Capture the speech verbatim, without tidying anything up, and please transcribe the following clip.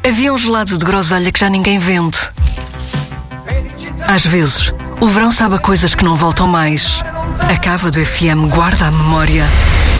Havia um gelado de groselha que já ninguém vende. Às vezes, o verão sabe a coisas que não voltam mais. A cava do F M guarda a memória.